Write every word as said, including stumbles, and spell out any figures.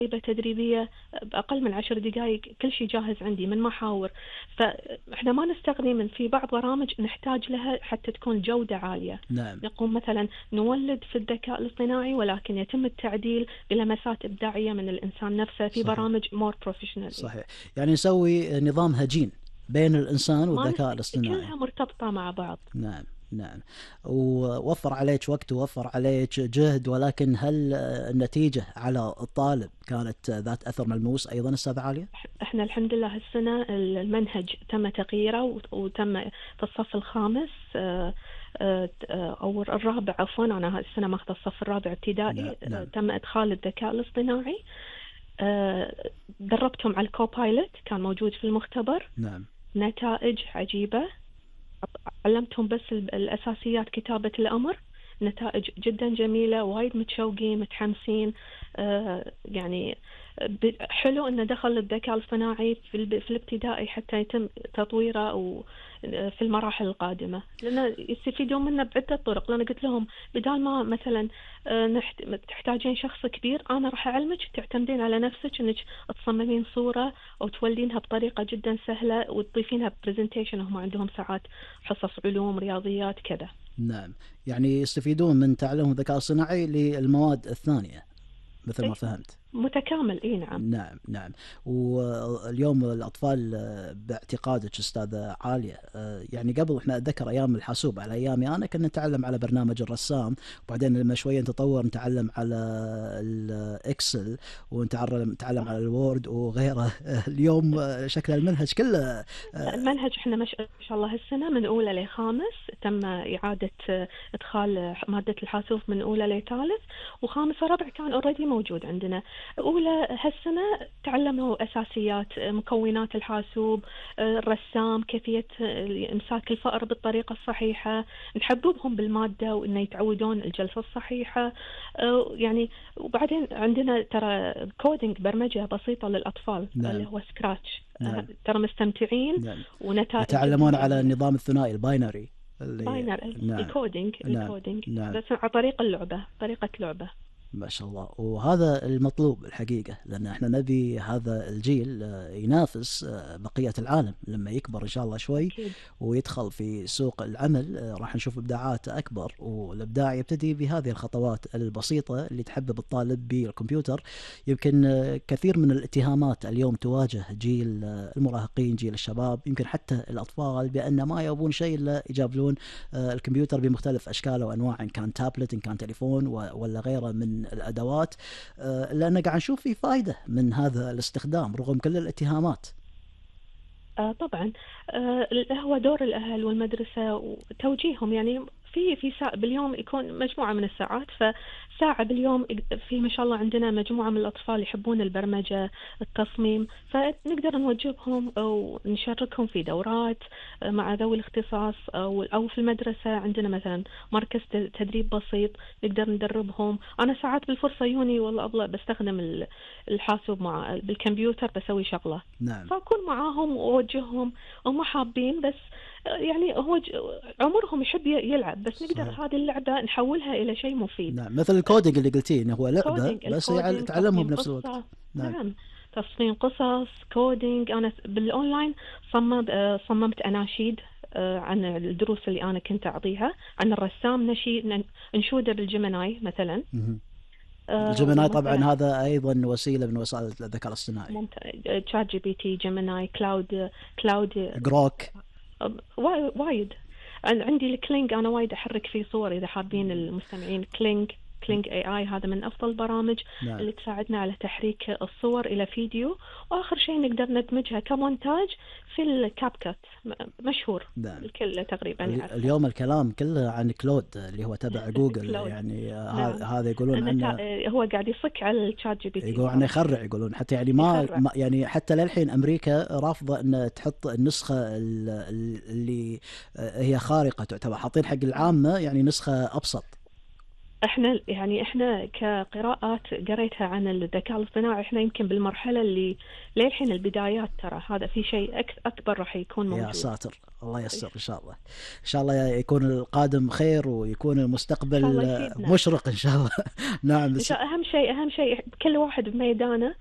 تدريبية بأقل من عشر دقائق كل شيء جاهز عندي من محاور. فإحنا ما نستغني من في بعض برامج نحتاج لها حتى تكون جودة عالية. نعم. نقوم مثلا نولد في الذكاء الاصطناعي ولكن يتم التعديل بلمسات إبداعية من الإنسان نفسه في صحيح. برامج more professional. صحيح، يعني نسوي نظام هجين بين الإنسان والذكاء الاصطناعي. كلها مرتبطة مع بعض. نعم نعم. ووفر عليك وقت ووفر عليك جهد، ولكن هل النتيجة على الطالب كانت ذات أثر ملموس أيضا أستاذ عالية؟ احنا الحمد لله السنة المنهج تم تغييره وتم في الصف الخامس أو الرابع عفوا، أنا السنة ماخذ الصف الرابع ابتدائي. نعم. نعم. تم إدخال الذكاء الاصطناعي. دربتهم على الكوبايلوت كان موجود في المختبر. نعم. نتائج عجيبة. علمتهم بس الأساسيات كتابة الأمر، نتائج جدا جميلة، وايد متشوقين متحمسين. آه يعني حلو أن دخل الذكاء الاصطناعي في, في الابتدائي حتى يتم تطويره و في المراحل القادمة، لأن يستفيدون منه بعدة طرق. لأن قلت لهم بدال ما مثلا تحتاجين شخص كبير، أنا راح أعلمك تعتمدين على نفسك أنك تصممين صورة أو تولدينها بطريقة جدا سهلة وتضيفينها برزنتيشن. هم عندهم ساعات حصص علوم رياضيات كذا. نعم، يعني يستفيدون من تعلم الذكاء الصناعي للمواد الثانية مثل ما فهمت. متكامل. اي نعم. نعم نعم. واليوم الأطفال باعتقادك أستاذة عالية، يعني قبل احنا أتذكر أيام الحاسوب، على أيامي أنا كنا نتعلم على برنامج الرسام، وبعدين لما شوية نتطور نتعلم على الإكسل ونتعلم نتعلم على الوورد وغيره. اليوم شكل المنهج كله. المنهج احنا ما شاء الله السنة من أولى لخامس تم إعادة إدخال مادة الحاسوب من أولى لثالث، وخامس ورابع كان أوريدي موجود عندنا. أولى هالسنة تعلموا أساسيات مكونات الحاسوب، الرسام، كيفية إمساك الفأر بالطريقة الصحيحة، نحببهم بالمادة وإنه يتعودون الجلسة الصحيحة يعني. وبعدين عندنا ترى كودينج برمجة بسيطة للأطفال. نعم. اللي هو سكراتش. نعم. ترى مستمتعين. نعم. ونتائج يتعلمون على النظام الثنائي الباينري. باينري. نعم. الكودينج. نعم. الكودينج. نعم. بس على طريقة اللعبة، طريقة لعبة. ما شاء الله. وهذا المطلوب الحقيقة، لأن احنا نبي هذا الجيل ينافس بقية العالم لما يكبر إن شاء الله شوي. أكيد. ويدخل في سوق العمل، راح نشوف إبداعات أكبر، والإبداع يبتدي بهذه الخطوات البسيطة اللي تحبب الطالب بالكمبيوتر. يمكن كثير من الاتهامات اليوم تواجه جيل المراهقين، جيل الشباب، يمكن حتى الأطفال، بأن ما يبون شيء إلا يجابلون الكمبيوتر بمختلف أشكاله وأنواعه، إن كان تابلت إن كان تليفون ولا غيره من الأدوات، لأن قاعد نشوف في فائدة من هذا الاستخدام رغم كل الاتهامات. آه طبعا. آه هو دور الأهل والمدرسة وتوجيههم. يعني في في ساعة باليوم يكون مجموعة من الساعات، فساعة باليوم في ما شاء الله عندنا مجموعة من الأطفال يحبون البرمجة التصميم، فنقدر نوجههم أو نشاركهم في دورات مع ذوي الاختصاص، أو أو في المدرسة عندنا مثلا مركز تدريب بسيط نقدر ندربهم. أنا ساعات بالفرصة يوني والله أبغى بستخدم الحاسوب مع بالكمبيوتر بسوي شغلة. نعم. فأكون معاهم وأوجههم، هم حابين بس يعني هو عمرهم يحب يلعب، بس نقدر صحيح. هذه اللعبة نحولها إلى شيء مفيد. نعم، مثل الكودينج اللي قلتيه إنه هو لعبة بس تعلمهم بنفس الوقت. نعم. نعم، تصميم قصص، كودينج. أنا بالأونلاين صممت صممت أناشيد عن الدروس اللي أنا كنت أعطيها عن الرسام، نشيد انشودة بالجيميناي مثلا. الجيميناي طبعا هذا أيضا وسيلة من وسائل الذكاء الاصطناعي. تشات جي بي تي، جيميناي، كلاود كلاود جروك، وايد. عندي الكلينج، أنا وايد أحرك فيه صور إذا حابين المستمعين. كلينج كلينج اي اي هذا من افضل البرامج. نعم. اللي تساعدنا على تحريك الصور الى فيديو، واخر شيء نقدر ندمجها كمونتاج في الكاب كات، مشهور. نعم. الكل تقريبا يعرف. اليوم الكلام كله عن كلود اللي هو تبع جوجل. يعني نعم. هذا يقولون عنه هو قاعد يصك على الشات جي بي تي، يقولون عنه يخرع، يقولون حتى يعني ما يعني حتى للحين امريكا رافضه ان تحط النسخه اللي هي خارقه تعتبر، حاطين حق العامه يعني نسخه ابسط. احنا يعني احنا كقراءات قريتها عن الذكاء الاصطناعي، احنا يمكن بالمرحلة اللي للحين البدايات، ترى هذا في شيء أك- أكبر راح يكون يا موجود. ساتر، الله ييسر ان شاء الله. ان شاء الله يكون القادم خير ويكون إن شاء الله المستقبل يفيدنا. مشرق ان شاء الله. نعم إن بس. شاء أهم شيء أهم شيء كل واحد بميدانه